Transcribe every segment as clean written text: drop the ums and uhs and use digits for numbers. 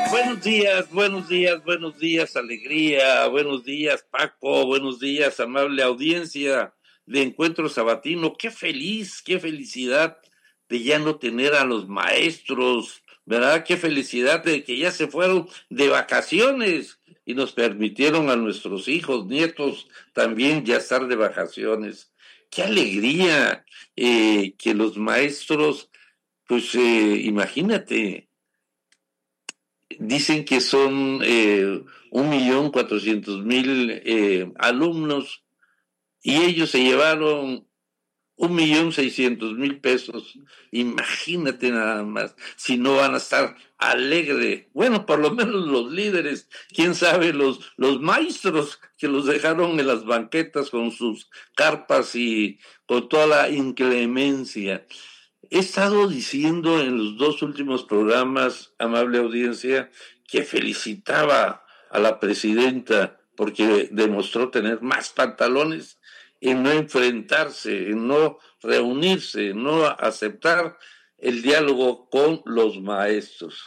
Buenos días, alegría, buenos días, Paco, buenos días, amable audiencia de Encuentro Sabatino. Qué felicidad de ya no tener a los maestros, ¿verdad? Qué felicidad de que ya se fueron de vacaciones y nos permitieron a nuestros hijos, nietos, también ya estar de vacaciones. Qué alegría que los maestros, pues imagínate. Dicen que son 1.400.000 alumnos y ellos se llevaron 1.600.000 pesos. Imagínate nada más, si no van a estar alegres. Bueno, por lo menos los líderes, quién sabe, los maestros que los dejaron en las banquetas con sus carpas y con toda la inclemencia. He estado diciendo en los dos últimos programas, amable audiencia, que felicitaba a la presidenta porque demostró tener más pantalones en no enfrentarse, en no reunirse, en no aceptar el diálogo con los maestros.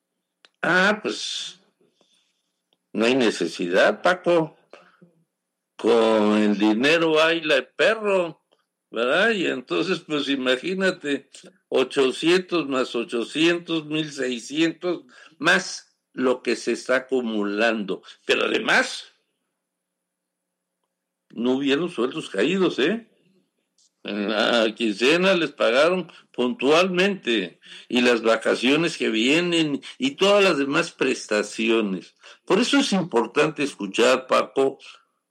Pues no hay necesidad, Paco. Con el dinero baila el perro, ¿verdad? Y entonces, pues imagínate, 800 más 800, 1.600, más lo que se está acumulando. Pero además, no hubieron sueldos caídos, ¿eh? En la quincena les pagaron puntualmente, y las vacaciones que vienen y todas las demás prestaciones. Por eso es importante escuchar, Paco,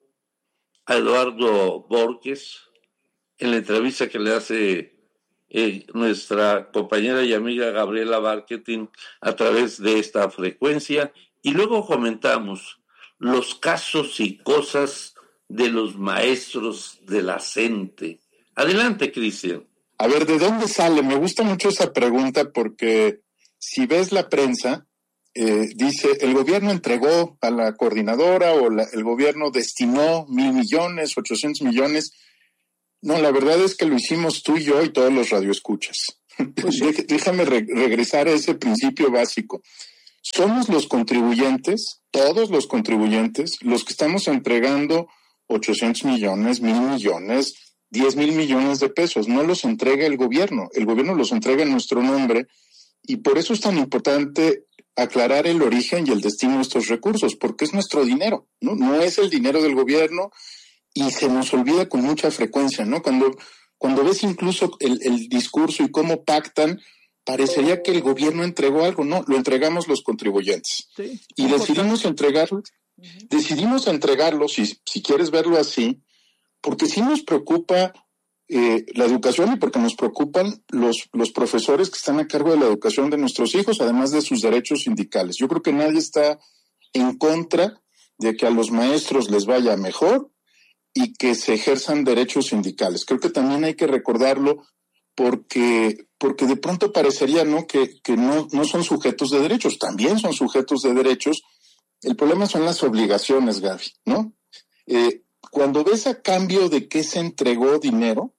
a Eduardo Borges, en la entrevista que le hace nuestra compañera y amiga Gabriela Barquetín a través de esta frecuencia, y luego comentamos los casos y cosas de los maestros de la CENTE. Adelante, Cristian. A ver, ¿de dónde sale? Me gusta mucho esa pregunta porque si ves la prensa, dice, el gobierno entregó a la coordinadora o el gobierno destinó 1,000 millones, 800 millones. No, la verdad es que lo hicimos tú y yo y todos los radioescuchas. Pues déjame regresar a ese principio básico. Somos los contribuyentes, todos los contribuyentes, los que estamos entregando 800 millones, 1,000 millones, 10,000 millones de pesos. No los entrega el gobierno los entrega en nuestro nombre, y por eso es tan importante aclarar el origen y el destino de estos recursos, porque es nuestro dinero, ¿no? No es el dinero del gobierno. Y se nos olvida con mucha frecuencia, ¿no? Cuando ves incluso el discurso y cómo pactan, parecería que el gobierno entregó algo. No, lo entregamos los contribuyentes. Sí, y decidimos entregarlo. Decidimos entregarlo, si quieres verlo así, porque sí nos preocupa la educación y porque nos preocupan los profesores que están a cargo de la educación de nuestros hijos, además de sus derechos sindicales. Yo creo que nadie está en contra de que a los maestros les vaya mejor y que se ejerzan derechos sindicales. Creo que también hay que recordarlo porque de pronto parecería, ¿no?, que no son sujetos de derechos. También son sujetos de derechos. El problema son las obligaciones, Gaby, ¿no? Cuando ves a cambio de qué se entregó dinero,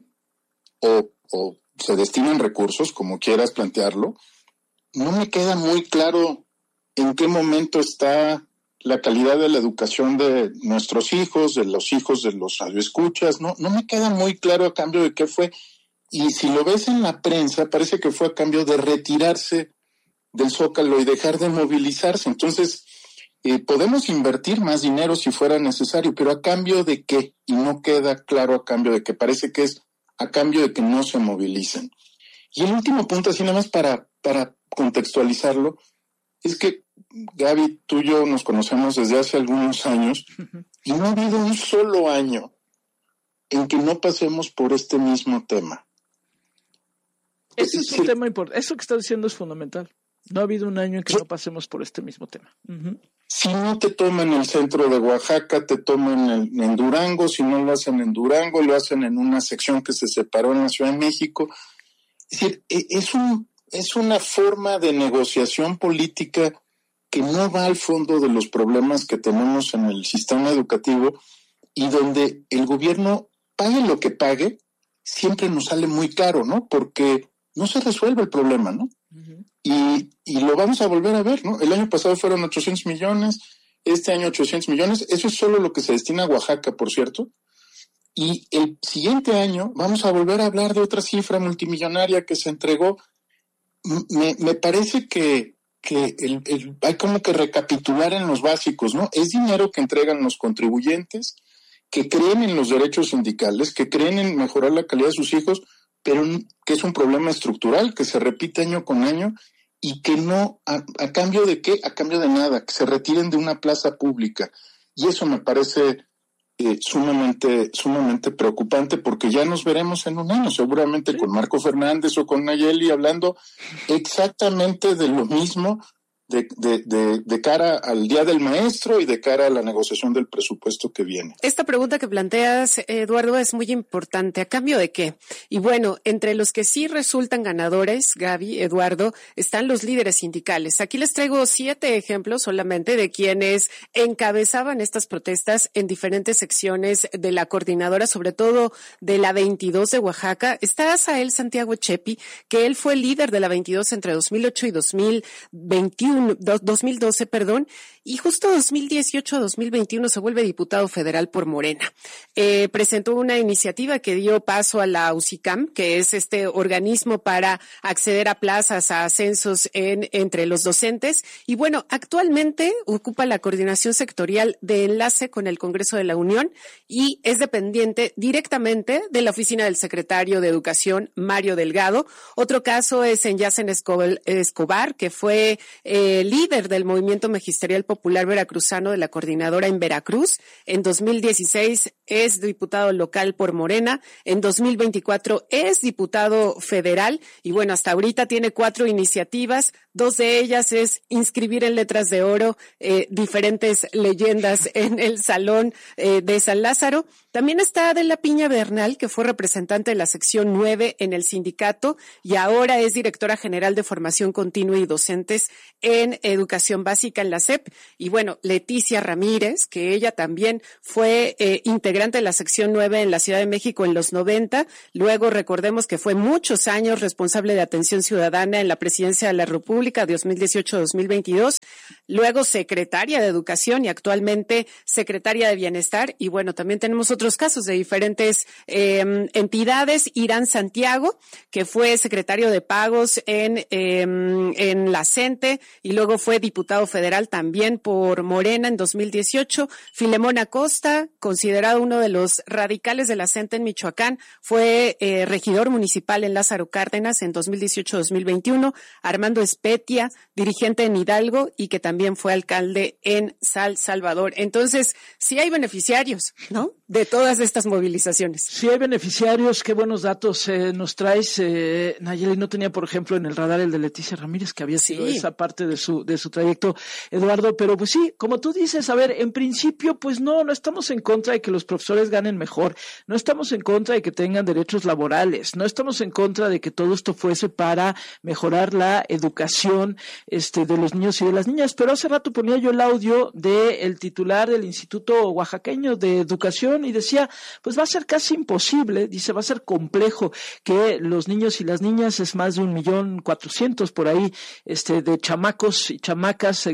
o se destinan recursos, como quieras plantearlo, no me queda muy claro en qué momento está la calidad de la educación de nuestros hijos, de los radioescuchas. No me queda muy claro a cambio de qué fue. Y si lo ves en la prensa, parece que fue a cambio de retirarse del Zócalo y dejar de movilizarse. Entonces, podemos invertir más dinero si fuera necesario, pero ¿a cambio de qué? Y no queda claro a cambio de qué. Parece que es a cambio de que no se movilicen. Y el último punto, así nada más para contextualizarlo, es que, Gaby, tú y yo nos conocemos desde hace algunos años y no ha habido un solo año en que no pasemos por este mismo tema. Ese es un tema importante. Eso que estás diciendo es fundamental. No ha habido un año en que no pasemos por este mismo tema. Si no te toman el centro de Oaxaca, te toman en Durango. Si no lo hacen en Durango, lo hacen en una sección que se separó en la Ciudad de México. Es decir, es una forma de negociación política que no va al fondo de los problemas que tenemos en el sistema educativo, y donde el gobierno, pague lo que pague, siempre nos sale muy caro, ¿no? Porque no se resuelve el problema, ¿no? y lo vamos a volver a ver, ¿no? El año pasado fueron 800 millones, este año 800 millones, eso es solo lo que se destina a Oaxaca, por cierto, y el siguiente año vamos a volver a hablar de otra cifra multimillonaria que se entregó. Me parece que hay como que recapitular en los básicos, ¿no? Es dinero que entregan los contribuyentes, que creen en los derechos sindicales, que creen en mejorar la calidad de sus hijos, pero que es un problema estructural, que se repite año con año, y que no, ¿a cambio de qué? A cambio de nada, que se retiren de una plaza pública. Y eso me parece sumamente preocupante, porque ya nos veremos en un año, seguramente con Marco Fernández o con Nayeli, hablando exactamente de lo mismo de cara al Día del Maestro y de cara a la negociación del presupuesto que viene. Esta pregunta que planteas, Eduardo, es muy importante. ¿A cambio de qué? Y bueno, entre los que sí resultan ganadores, Gaby, Eduardo, están los líderes sindicales. Aquí les traigo 7 ejemplos solamente de quienes encabezaban estas protestas en diferentes secciones de la coordinadora, sobre todo de la 22 de Oaxaca. Está Asael Santiago Chepi, que él fue líder de la 22 entre 2008 y 2012, y justo 2018 a 2021 se vuelve diputado federal por Morena. Presentó una iniciativa que dio paso a la UCICAM, que es este organismo para acceder a plazas, a ascensos entre los docentes, y bueno, actualmente ocupa la coordinación sectorial de enlace con el Congreso de la Unión y es dependiente directamente de la oficina del secretario de Educación, Mario Delgado. Otro caso es Enyacen Escobar, que fue líder del Movimiento Magisterial Popular Veracruzano de la Coordinadora en Veracruz. En 2016 es diputado local por Morena. En 2024 es diputado federal. Y bueno, hasta ahorita tiene 4 iniciativas. 2 de ellas es inscribir en letras de oro diferentes leyendas en el Salón de San Lázaro. También está Adela Piña Bernal, que fue representante de la sección 9 en el sindicato y ahora es directora general de formación continua y docentes en educación básica en la SEP. Y bueno, Leticia Ramírez, que ella también fue integrante de la sección 9 en la Ciudad de México en los 90. Luego recordemos que fue muchos años responsable de atención ciudadana en la Presidencia de la República de 2018-2022. Luego secretaria de Educación y actualmente secretaria de Bienestar. Y bueno, también tenemos otros casos de diferentes entidades. Irán Santiago, que fue secretario de Pagos en la CENTE y luego fue diputado federal también por Morena en 2018. Filemón Acosta, considerado uno de los radicales de la CENTE en Michoacán, fue regidor municipal en Lázaro Cárdenas en 2018-2021. Armando Espetia, dirigente en Hidalgo y que también fue alcalde en San Salvador. Entonces, sí hay beneficiarios, ¿no?, de todas estas movilizaciones. Sí hay beneficiarios, qué buenos datos nos traes. Nayeli, no tenía, por ejemplo, en el radar el de Leticia Ramírez, que había sido esa parte de su trayecto, Eduardo, pero pues sí, como tú dices, a ver, en principio, pues no estamos en contra de que los profesores ganen mejor, no estamos en contra de que tengan derechos laborales, no estamos en contra de que todo esto fuese para mejorar la educación de los niños y de las niñas, pero hace rato ponía yo el audio del titular del Instituto Oaxaqueño de Educación y decía, pues va a ser casi imposible, dice, va a ser complejo que los niños y las niñas, es más de 1,400,000 por ahí, de chamacos y chamacas,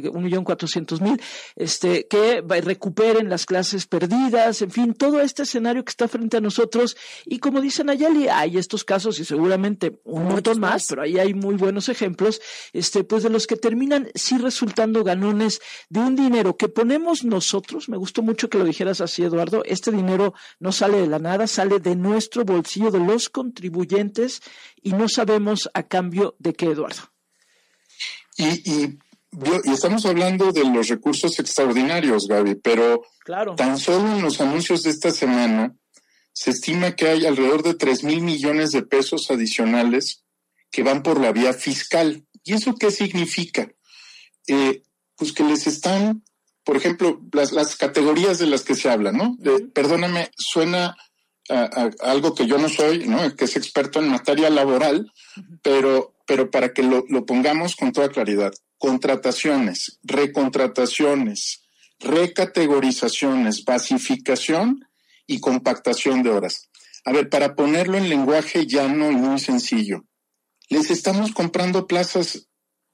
1,400,000, que recuperen las clases perdidas, en fin, todo este escenario que está frente a nosotros. Y como dice Nayeli, hay estos casos y seguramente un montón más, pero ahí hay muy buenos ejemplos, pues de los que terminan sí resultando ganones de un dinero que ponemos nosotros. Me gustó mucho que lo dijeras así, Eduardo, este dinero no sale de la nada, sale de nuestro bolsillo, de los contribuyentes, y no sabemos a cambio de qué, Eduardo. Y estamos hablando de los recursos extraordinarios, Gaby, pero claro, tan solo en los anuncios de esta semana se estima que hay alrededor de 3,000 millones de pesos adicionales que van por la vía fiscal. ¿Y eso qué significa? Pues que les están, por ejemplo, las categorías de las que se habla, ¿no? Perdóname, suena a algo que yo no soy, ¿no?, que es experto en materia laboral, pero para que lo pongamos con toda claridad. Contrataciones, recontrataciones, recategorizaciones, basificación y compactación de horas. A ver, para ponerlo en lenguaje llano y muy sencillo, les estamos comprando plazas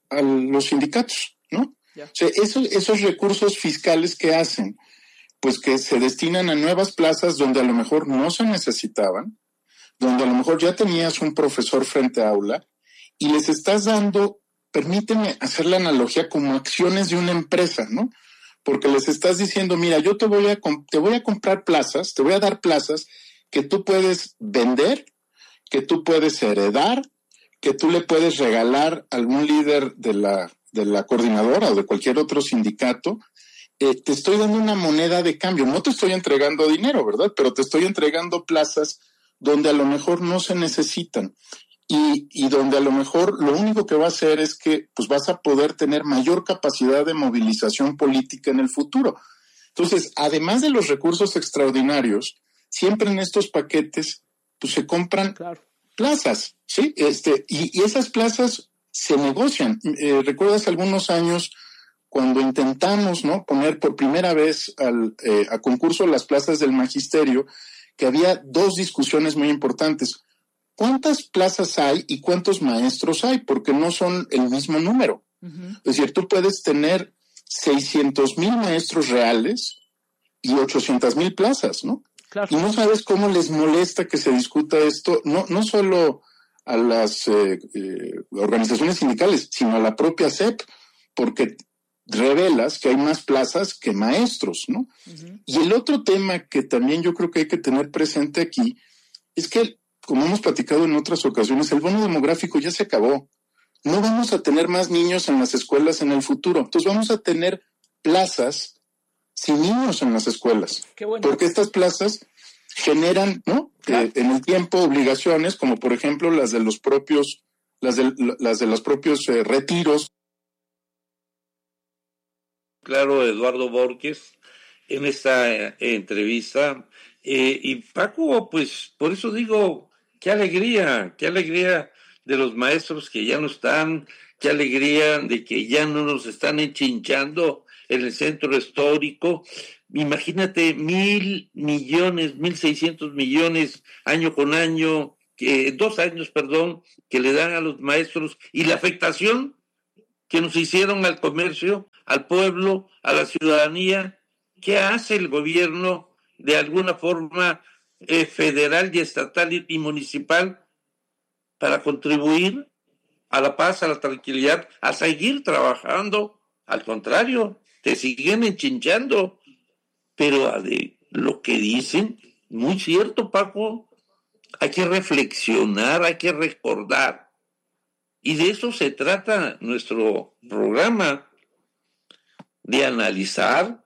a los sindicatos, ¿no? Ya. O sea, esos recursos fiscales que hacen, pues que se destinan a nuevas plazas donde a lo mejor no se necesitaban, donde a lo mejor ya tenías un profesor frente a aula y les estás dando, permíteme hacer la analogía como acciones de una empresa, ¿no? Porque les estás diciendo, mira, yo te voy a comprar plazas, te voy a dar plazas que tú puedes vender, que tú puedes heredar, que tú le puedes regalar a algún líder de la coordinadora o de cualquier otro sindicato. Te estoy dando una moneda de cambio, no te estoy entregando dinero, ¿verdad? Pero te estoy entregando plazas donde a lo mejor no se necesitan y donde a lo mejor lo único que va a hacer es que pues vas a poder tener mayor capacidad de movilización política en el futuro. Entonces, además de los recursos extraordinarios, siempre en estos paquetes pues se compran plazas, ¿sí? Y esas plazas se negocian. ¿Recuerdas algunos años cuando intentamos, ¿no?, poner por primera vez a concurso las plazas del magisterio, que había dos discusiones muy importantes? ¿Cuántas plazas hay y cuántos maestros hay? Porque no son el mismo número. Uh-huh. Es decir, tú puedes tener 600,000 maestros reales y 800,000 plazas, ¿no? Claro. Y no sabes cómo les molesta que se discuta esto, no solo a las organizaciones sindicales, sino a la propia SEP, porque revelas que hay más plazas que maestros, ¿no? Uh-huh. Y el otro tema que también yo creo que hay que tener presente aquí es que, como hemos platicado en otras ocasiones, el bono demográfico ya se acabó. No vamos a tener más niños en las escuelas en el futuro. Entonces vamos a tener plazas sin niños en las escuelas. Qué bueno. Porque estas plazas generan, ¿no?, claro, en el tiempo obligaciones, como por ejemplo las de los propios retiros. Claro, Eduardo Borges, en esta entrevista. Y Paco, pues por eso digo, qué alegría de los maestros que ya no están, qué alegría de que ya no nos están enchinchando en el centro histórico. Imagínate 1,000 millones, 1,600 millones año con año, 2 años, que le dan a los maestros, y la afectación que nos hicieron al comercio, al pueblo, a la ciudadanía. ¿Qué hace el gobierno de alguna forma federal y estatal y municipal para contribuir a la paz, a la tranquilidad, a seguir trabajando? Al contrario, te siguen enchinchando. Pero de lo que dicen, muy cierto, Paco, hay que reflexionar, hay que recordar. Y de eso se trata nuestro programa, de analizar,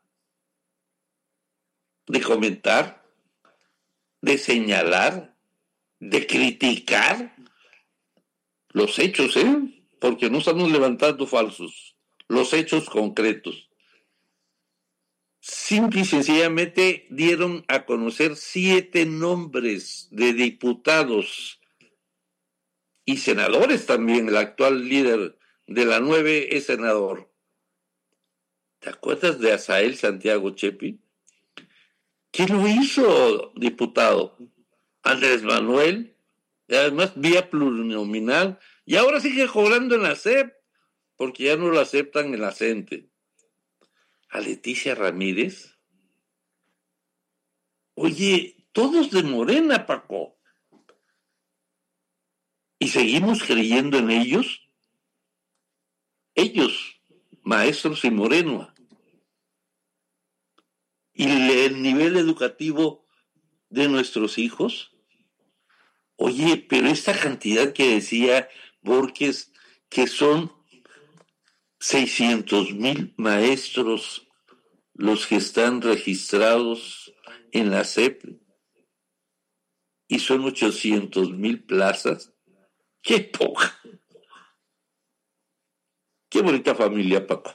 de comentar, de señalar, de criticar los hechos, porque no estamos levantando falsos, los hechos concretos. Simple y sencillamente dieron a conocer 7 nombres de diputados y senadores también. El actual líder de la 9 es senador. ¿Te acuerdas de Asael Santiago Chepi? ¿Quién lo hizo diputado? Andrés Manuel, y además vía plurinominal, y ahora sigue cobrando en la SEP, porque ya no lo aceptan en la CENTE. A Leticia Ramírez. Oye, todos de Morena, Paco. ¿Y seguimos creyendo en ellos? Ellos, maestros y Morena. ¿Y el nivel educativo de nuestros hijos? Oye, pero esta cantidad que decía Borges, que son 600,000 maestros los que están registrados en la SEP, y son 800,000 plazas. ¡Qué poca! ¡Qué bonita familia, Paco!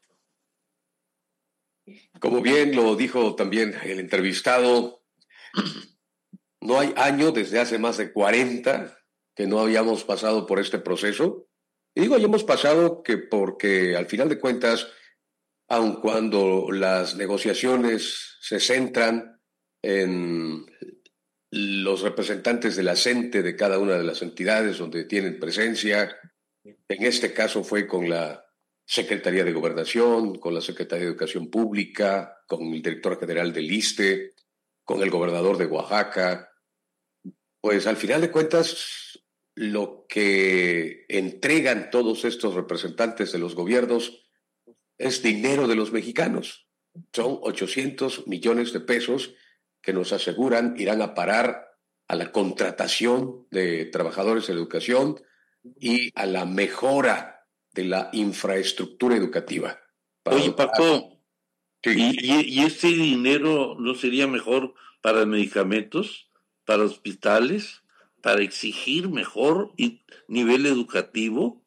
Como bien lo dijo también el entrevistado, no hay año desde hace más de 40 que no habíamos pasado por este proceso. Y digo, hayamos pasado porque al final de cuentas, aun cuando las negociaciones se centran en los representantes de la CENTE de cada una de las entidades donde tienen presencia, En este caso fue con la Secretaría de Gobernación, con la Secretaría de Educación Pública, con el director general del ISSSTE, con el gobernador de Oaxaca. Pues al final de cuentas, lo que entregan todos estos representantes de los gobiernos es dinero de los mexicanos. Son 800 millones de pesos que nos aseguran irán a parar a la contratación de trabajadores de la educación y a la mejora de la infraestructura educativa. Oye, Paco, sí. ¿Y este dinero no sería mejor para medicamentos, para hospitales, para exigir mejor nivel educativo?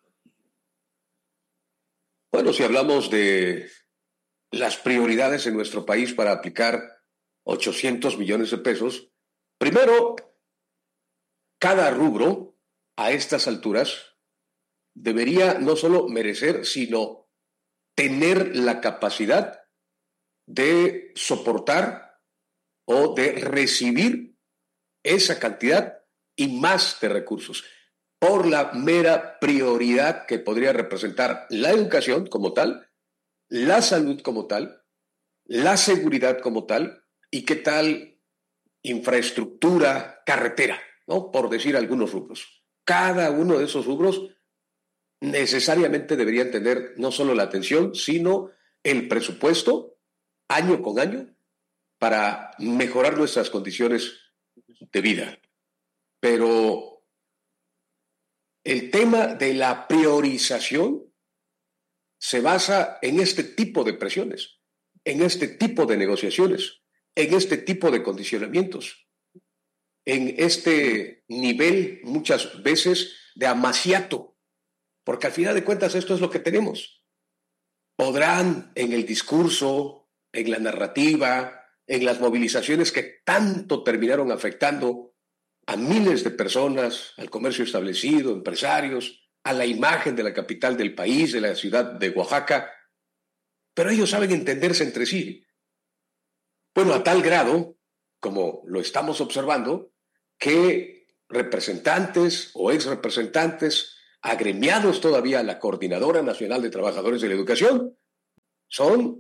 Bueno, si hablamos de las prioridades en nuestro país para aplicar 800 millones de pesos, primero, cada rubro a estas alturas debería no solo merecer, sino tener la capacidad de soportar o de recibir esa cantidad y más de recursos por la mera prioridad que podría representar la educación como tal, la salud como tal, la seguridad como tal y qué tal infraestructura, carretera, ¿no? Por decir algunos rubros. Cada uno de esos rubros necesariamente deberían tener no solo la atención, sino el presupuesto año con año para mejorar nuestras condiciones de vida. Pero el tema de la priorización se basa en este tipo de presiones, en este tipo de negociaciones, en este tipo de condicionamientos, en este nivel muchas veces de amaciato, porque al final de cuentas esto es lo que tenemos. Podrán en el discurso, en la narrativa, en las movilizaciones que tanto terminaron afectando a miles de personas, al comercio establecido, empresarios, a la imagen de la capital del país, de la ciudad de Oaxaca, pero ellos saben entenderse entre sí. Bueno, a tal grado, como lo estamos observando, que representantes o exrepresentantes agremiados todavía a la Coordinadora Nacional de Trabajadores de la Educación son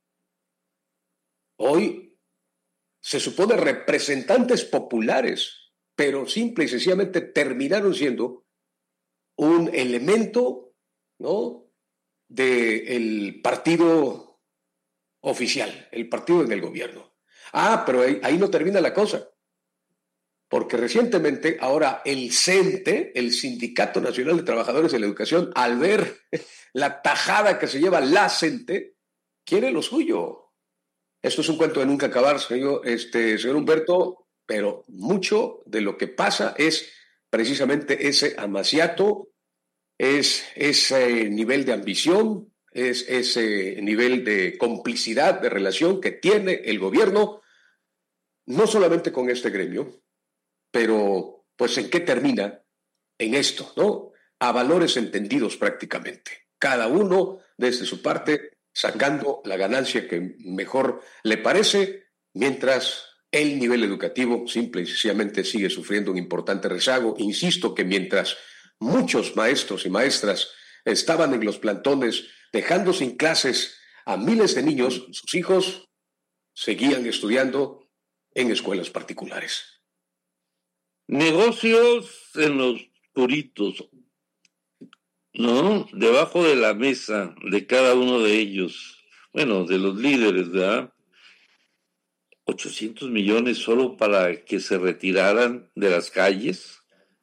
hoy, se supone, representantes populares, pero simple y sencillamente terminaron siendo un elemento, ¿no?, del partido oficial, el partido del gobierno. Pero ahí no termina la cosa, porque recientemente ahora el CENTE, el Sindicato Nacional de Trabajadores de la Educación, al ver la tajada que se lleva la CENTE, quiere lo suyo. Esto es un cuento de nunca acabar, señor Humberto, pero mucho de lo que pasa es precisamente ese amaciato, es ese nivel de ambición, es ese nivel de complicidad, de relación que tiene el gobierno, no solamente con este gremio, pero pues ¿en qué termina? En esto, ¿no? A valores entendidos prácticamente. Cada uno desde su parte sacando la ganancia que mejor le parece, mientras el nivel educativo simple y sencillamente sigue sufriendo un importante rezago. Insisto que mientras muchos maestros y maestras estaban en los plantones dejando sin clases a miles de niños, sus hijos seguían estudiando en escuelas particulares. Negocios en los puritos, ¿no? Debajo de la mesa de cada uno de ellos, bueno, de los líderes, ¿verdad? 800 millones solo para que se retiraran de las calles,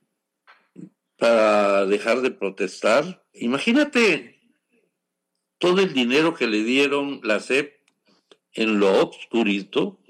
para dejar de protestar. Imagínate todo el dinero que le dieron la SEP en lo obscurito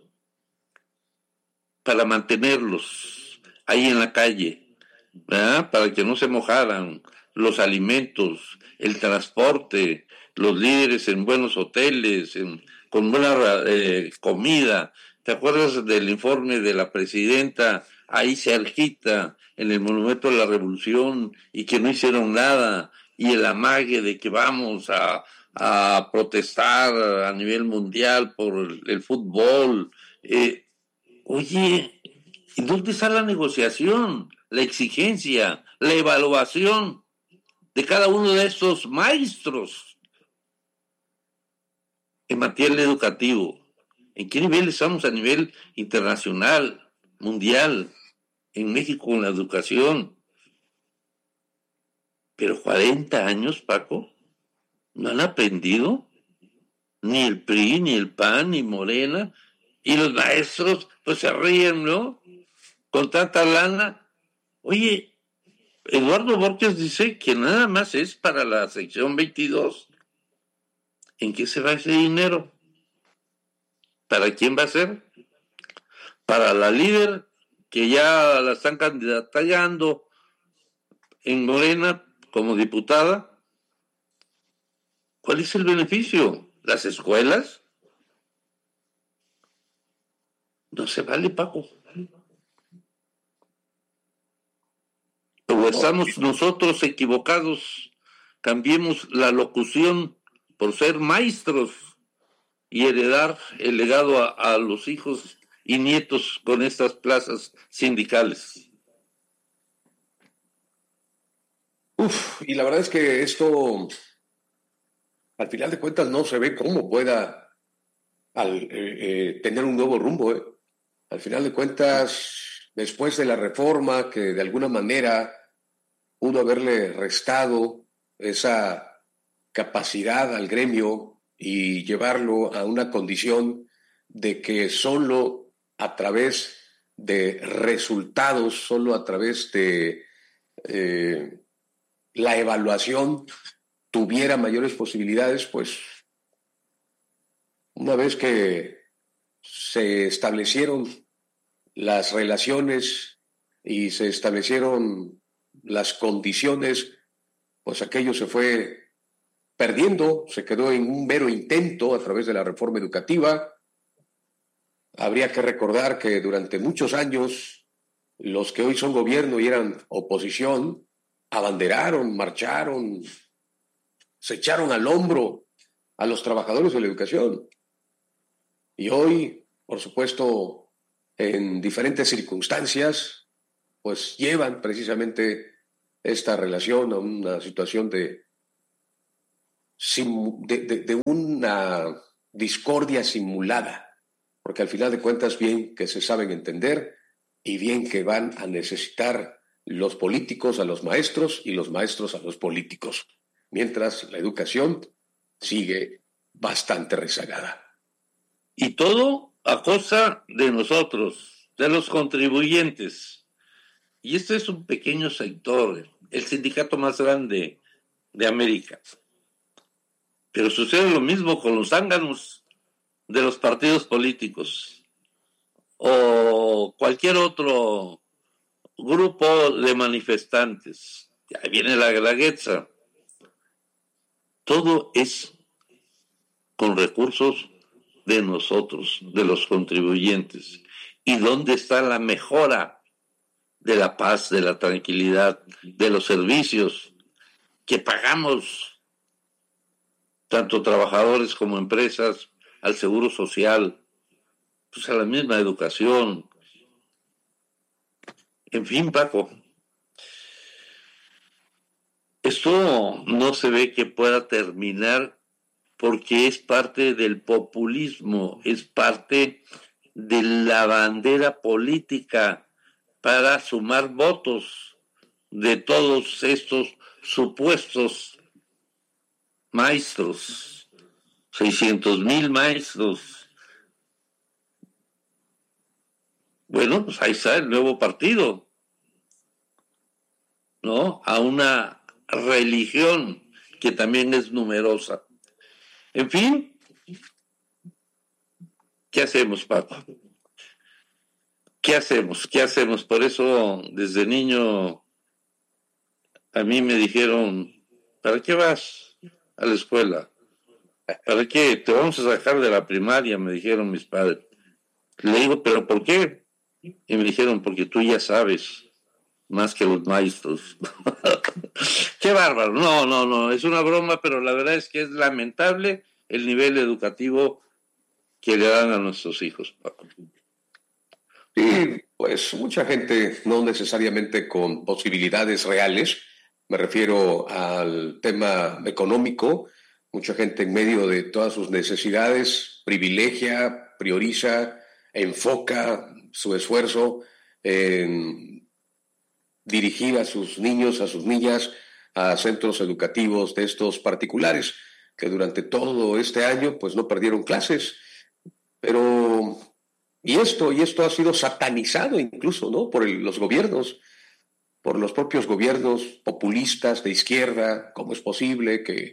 para mantenerlos ahí en la calle, ¿verdad? Para que no se mojaran, los alimentos, el transporte, los líderes en buenos hoteles, con buena comida. ¿Te acuerdas del informe de la presidenta ahí cerquita en el Monumento de la Revolución y que no hicieron nada? Y el amague de que vamos a protestar a nivel mundial por el fútbol. Oye, ¿y dónde está la negociación, la exigencia, la evaluación? de cada uno de estos maestros en materia educativo. ¿En qué nivel estamos a nivel internacional, mundial, en México con la educación? Pero 40 años, Paco, no han aprendido ni el PRI, ni el PAN, ni Morena, y los maestros pues se ríen, ¿no? Con tanta lana. Oye, Eduardo Borges dice que nada más es para la sección 22. ¿En qué se va ese dinero? ¿Para quién va a ser? Para la líder que ya la están candidatando en Morena como diputada. ¿Cuál es el beneficio? ¿Las escuelas? No se vale, Paco. O estamos nosotros equivocados. Cambiemos la locución por ser maestros y heredar el legado a los hijos y nietos con estas plazas sindicales. Y la verdad es que esto, al final de cuentas, no se ve cómo pueda tener un nuevo rumbo. Al final de cuentas, después de la reforma que de alguna manera pudo haberle restado esa capacidad al gremio y llevarlo a una condición de que solo a través de resultados, solo a través de la evaluación tuviera mayores posibilidades, pues una vez que se establecieron las relaciones y se establecieron las condiciones, pues aquello se fue perdiendo, se quedó en un mero intento a través de la reforma educativa. Habría que recordar que durante muchos años los que hoy son gobierno y eran oposición abanderaron, marcharon, se echaron al hombro a los trabajadores de la educación. Y hoy, por supuesto, en diferentes circunstancias, pues llevan precisamente esta relación a una situación de una discordia simulada, porque al final de cuentas bien que se saben entender y bien que van a necesitar los políticos a los maestros y los maestros a los políticos, mientras la educación sigue bastante rezagada. Y todo a costa de nosotros, de los contribuyentes. Y este es un pequeño sector, el sindicato más grande de América. Pero sucede lo mismo con los zánganos de los partidos políticos o cualquier otro grupo de manifestantes. Ahí viene la Guelaguetza. Todo es con recursos de nosotros, de los contribuyentes. ¿Y dónde está la mejora de la paz, de la tranquilidad, de los servicios que pagamos, tanto trabajadores como empresas, al seguro social, pues a la misma educación? En fin, Paco, esto no se ve que pueda terminar porque es parte del populismo, es parte de la bandera política para sumar votos de todos estos supuestos maestros, 600,000 maestros. Bueno, pues ahí está el nuevo partido, ¿no? A una religión que también es numerosa. En fin, ¿qué hacemos, Paco? ¿Qué hacemos? ¿Qué hacemos? Por eso, desde niño, a mí me dijeron, ¿para qué vas a la escuela? ¿Para qué? Te vamos a sacar de la primaria, me dijeron mis padres. Le digo, ¿pero por qué? Y me dijeron, porque tú ya sabes más que los maestros. Qué bárbaro. No, es una broma, pero la verdad es que es lamentable el nivel educativo que le dan a nuestros hijos, Paco. Sí, pues mucha gente no necesariamente con posibilidades reales, me refiero al tema económico. Mucha gente en medio de todas sus necesidades privilegia, prioriza, enfoca su esfuerzo en dirigir a sus niños, a sus niñas, a centros educativos de estos particulares, que durante todo este año pues no perdieron clases. Pero, y esto ha sido satanizado incluso, ¿no? Por los gobiernos, por los propios gobiernos populistas de izquierda. ¿Cómo es posible que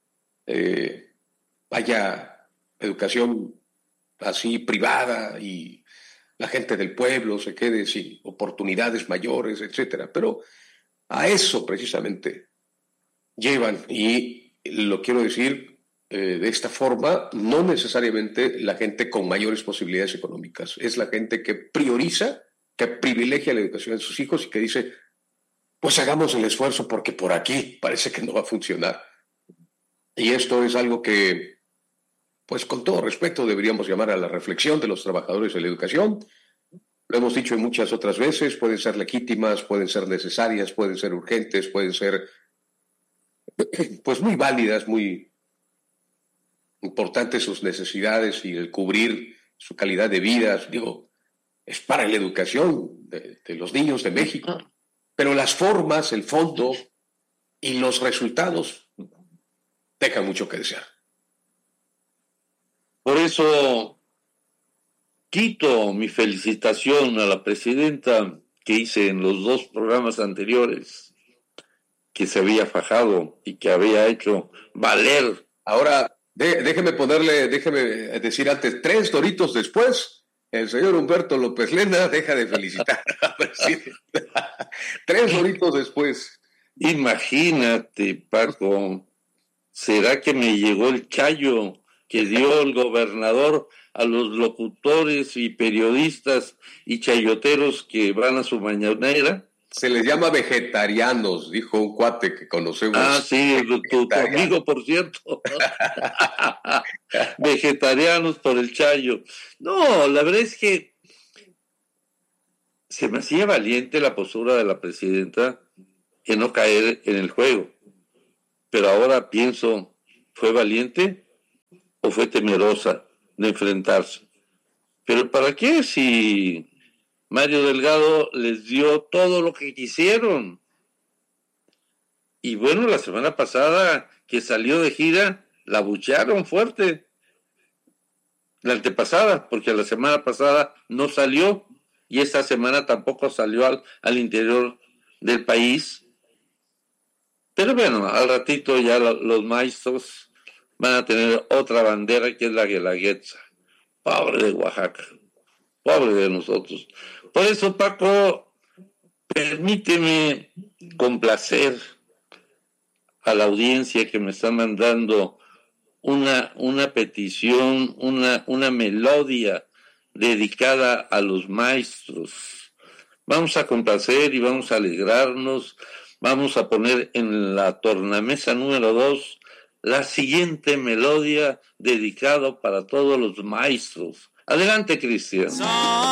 haya educación así privada y la gente del pueblo se quede sin oportunidades mayores, etcétera? Pero a eso precisamente llevan, y lo quiero decir de esta forma, no necesariamente la gente con mayores posibilidades económicas, es la gente que prioriza, que privilegia la educación de sus hijos y que dice, pues hagamos el esfuerzo porque por aquí parece que no va a funcionar. Y esto es algo que, pues con todo respeto, deberíamos llamar a la reflexión de los trabajadores de la educación. Lo hemos dicho en muchas otras veces, pueden ser legítimas, pueden ser necesarias, pueden ser urgentes, pueden ser pues muy válidas, muy importantes sus necesidades y el cubrir su calidad de vida. Digo, es para la educación de los niños de México. Pero las formas, el fondo y los resultados dejan mucho que desear. Por eso quito mi felicitación a la presidenta que hice en los 2 programas anteriores, que se había fajado y que había hecho valer. Ahora, déjeme decir antes, 3 doritos después, el señor Humberto López Lena deja de felicitar a la presidenta. 3 doritos después. Imagínate, Paco, ¿será que me llegó el chayo que dio el gobernador a los locutores y periodistas y chayoteros que van a su mañanera? Se les llama vegetarianos, dijo un cuate que conocemos. Ah, sí, tu amigo, por cierto. Vegetarianos por el chayo. No, la verdad es que se me hacía valiente la postura de la presidenta en no caer en el juego. Pero ahora pienso, ¿fue valiente o fue temerosa de enfrentarse? Pero ¿para qué si Mario Delgado les dio todo lo que quisieron? Y bueno, la semana pasada que salió de gira, la abuchearon fuerte. La antepasada, porque la semana pasada no salió y esta semana tampoco salió al interior del país. Pero bueno, al ratito ya los maestros van a tener otra bandera que es la Guelaguetza. Pobre de Oaxaca, pobre de nosotros. Por eso, Paco, permíteme complacer a la audiencia que me está mandando una petición, una melodía dedicada a los maestros. Vamos a complacer y vamos a alegrarnos. Vamos a poner en la tornamesa número 2 la siguiente melodía dedicada para todos los maestros. Adelante, Cristian.